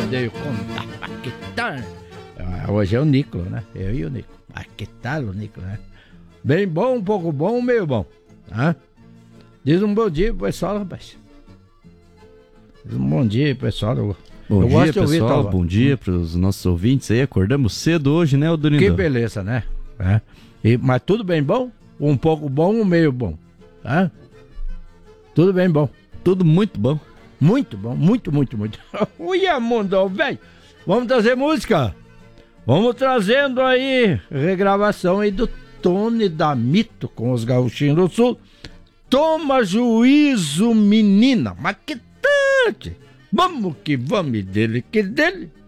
poder contar. Mas que tal? Hoje é o Nicolas, né? Eu e o Nicolas. Mas que tal o Nicolas, né? Bem bom, um pouco bom, meio bom. Hã? Diz um bom dia pro pessoal, rapaz. Diz um bom dia pro pessoal. Bom dia, pessoal. Bom dia para os nossos ouvintes aí. Acordamos cedo hoje, né, Odorindo? Que beleza, né? Mas tudo bem bom? Um pouco bom, um meio bom. Tá? Tudo bem bom. Tudo muito bom. Muito bom, muito. Uia, mundo, velho. Vamos trazer música? Vamos trazendo aí regravação aí do Tony da Mito com os Gauchinhos do Sul. Toma juízo, menina. Mas que tanto! Vamos que vamos dele, que dele.